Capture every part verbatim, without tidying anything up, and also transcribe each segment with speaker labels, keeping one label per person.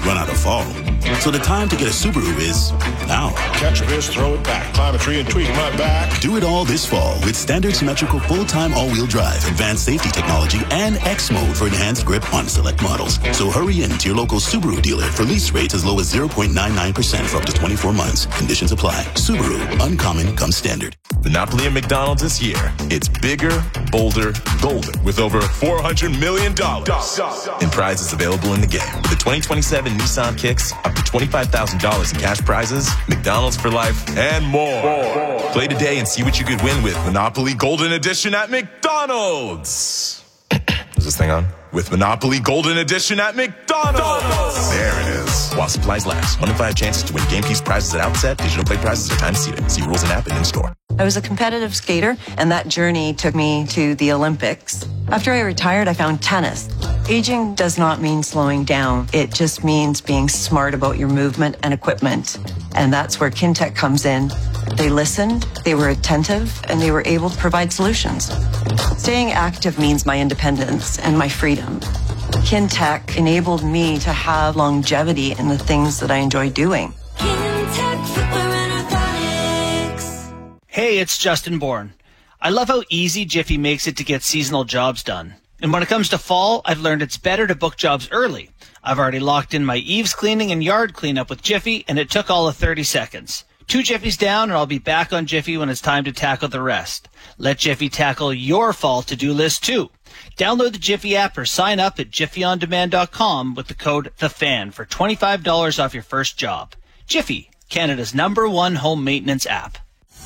Speaker 1: run out of fall. So the time to get a Subaru is now.
Speaker 2: Catch a fish, throw it back, climb a tree and tweak my back.
Speaker 1: Do it all this fall with standard symmetrical full-time all-wheel drive, advanced safety technology, and X mode for enhanced grip on select models. So hurry in to your local Subaru dealer for lease rates as low as zero point nine nine percent for up to twenty-four months. Conditions apply. Subaru, uncommon comes standard.
Speaker 3: Monopoly and McDonald's this year. It's bigger, bolder, golden with over four hundred million dollars in prizes available in the game. With the twenty twenty-seven Nissan Kicks, up to twenty-five thousand dollars in cash prizes, McDonald's for life, and more. more. Play today and see what you could win with Monopoly Golden Edition at McDonald's. Is this thing on? With Monopoly Golden Edition at McDonald's. There it is. While supplies last. One in five chances to win game piece prizes at outset. Digital play prizes are time seated. See rules and app and in store.
Speaker 4: I was a competitive skater, and that journey took me to the Olympics. After I retired, I found tennis. Aging does not mean slowing down. It just means being smart about your movement and equipment. And that's where Kintec comes in. They listened, they were attentive, and they were able to provide solutions. Staying active means my independence and my freedom. Kintec enabled me to have longevity in the things that I enjoy doing.
Speaker 5: Kintec Footwear and Orthotics.
Speaker 6: Hey, it's Justin Bourne. I love how easy Jiffy makes it to get seasonal jobs done. And when it comes to fall, I've learned it's better to book jobs early. I've already locked in my eaves cleaning and yard cleanup with Jiffy, and it took all of thirty seconds. Two Jiffies down, and I'll be back on Jiffy when it's time to tackle the rest. Let Jiffy tackle your fall to-do list, too. Download the Jiffy app or sign up at jiffy on demand dot com with the code THEFAN for twenty-five dollars off your first job. Jiffy, Canada's number one home maintenance app.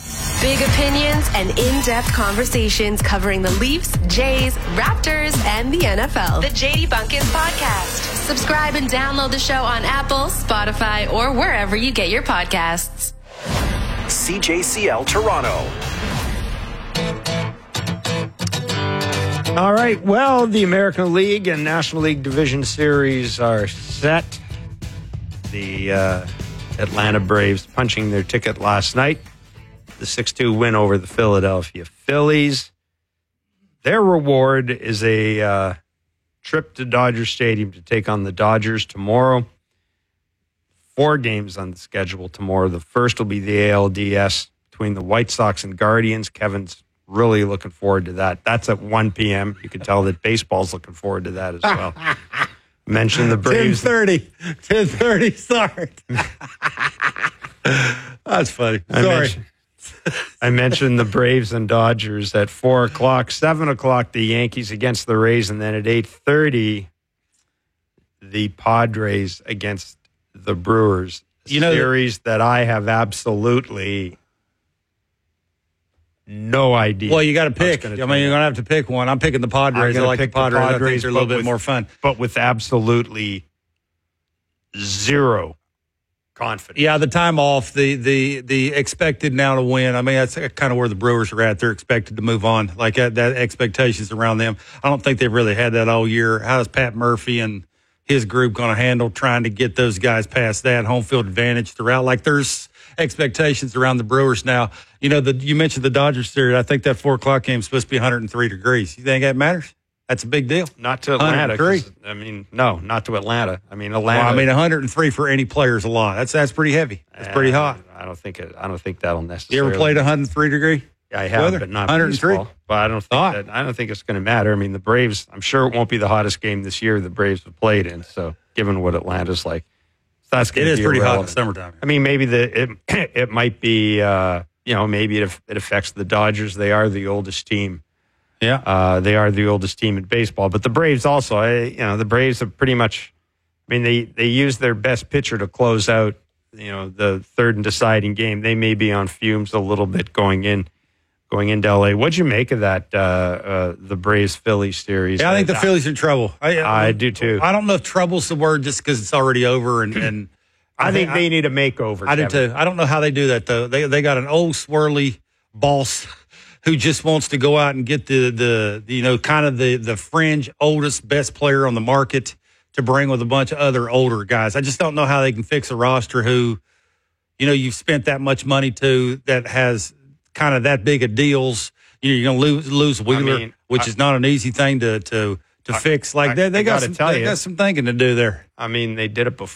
Speaker 7: Big opinions and in-depth conversations covering the Leafs, Jays, Raptors, and the N F L. The J D Bunkis Podcast. Subscribe and download the show on Apple, Spotify, or wherever you get your podcasts.
Speaker 8: C J C L Toronto.
Speaker 9: All right. Well, the American League and National League Division Series are set. The uh, Atlanta Braves punching their ticket last night. The six two win over the Philadelphia Phillies. Their reward is a uh, trip to Dodger Stadium to take on the Dodgers tomorrow. Four games on the schedule tomorrow. The first will be the A L D S between the White Sox and Guardians. Kevin's really looking forward to that. That's at one p.m. You can tell that baseball's looking forward to that as well. Mention the Braves.
Speaker 10: ten thirty. ten thirty start. That's funny.
Speaker 9: I
Speaker 10: Sorry.
Speaker 9: Mentioned, I mentioned the Braves and Dodgers at four o'clock. seven o'clock, the Yankees against the Rays. And then at eight thirty, the Padres against the Brewers. A
Speaker 10: you know,
Speaker 9: series that I have absolutely no idea.
Speaker 10: Well, you got to pick. I mean, you're going to have to pick one. I'm picking the Padres. I like the Padres. I think they're a little bit
Speaker 9: with,
Speaker 10: more fun.
Speaker 9: But with absolutely zero confidence.
Speaker 10: Yeah, the time off, the the the expected now to win. I mean, that's kind of where the Brewers are at. They're expected to move on. Like that, that expectations around them. I don't think they've really had that all year. How is Pat Murphy and his group going to handle trying to get those guys past that home field advantage throughout? Like there's expectations around the Brewers now. You know, the, you mentioned the Dodgers series. I think that four o'clock game is supposed to be one hundred three degrees. You think that matters? That's a big deal.
Speaker 9: Not to Atlanta. I mean, no, not to Atlanta. I mean, Atlanta.
Speaker 10: Well, I mean, one hundred three for any player is a lot. That's that's pretty heavy. That's pretty hot.
Speaker 9: I don't think it. I don't think that'll necessarily.
Speaker 10: You ever played one hundred three degree?
Speaker 9: Yeah, I have,
Speaker 10: weather?
Speaker 9: but not
Speaker 10: one hundred three.
Speaker 9: baseball. But I don't think
Speaker 10: hot.
Speaker 9: that. I don't think it's going to matter. I mean, the Braves. I'm sure it won't be the hottest game this year the Braves have played in. So, given what Atlanta's like, that's going
Speaker 10: it
Speaker 9: to
Speaker 10: is
Speaker 9: be
Speaker 10: pretty
Speaker 9: irrelevant.
Speaker 10: hot in the summertime.
Speaker 9: I mean, maybe the it it might be. Uh, you know, maybe it it affects the Dodgers. They are the oldest team.
Speaker 10: Yeah,
Speaker 9: uh, they are the oldest team in baseball. But the Braves also, I, you know, the Braves have pretty much. I mean, they they use their best pitcher to close out. You know, the third and deciding game. They may be on fumes a little bit going in, going into L A. What'd you make of that? Uh, uh, the Braves Phillies series.
Speaker 10: Yeah, I think the Phillies are in trouble. I,
Speaker 9: I, I do too.
Speaker 10: I don't know if trouble's the word, just because it's already over. And, and
Speaker 9: I, I think, think they I, need a makeover.
Speaker 10: I
Speaker 9: Kevin.
Speaker 10: do too. I don't know how they do that though. They they got an old swirly boss who just wants to go out and get the, the, the you know, kind of the, the fringe oldest, best player on the market to bring with a bunch of other older guys. I just don't know how they can fix a roster who, you know, you've spent that much money to that has kind of that big of deals. You know, you're going to lose, lose Wheeler, I mean, which I, is not an easy thing to, to, to I, fix. Like I, they, they, got some, they you, got some thinking to do there.
Speaker 9: I mean, they did it before.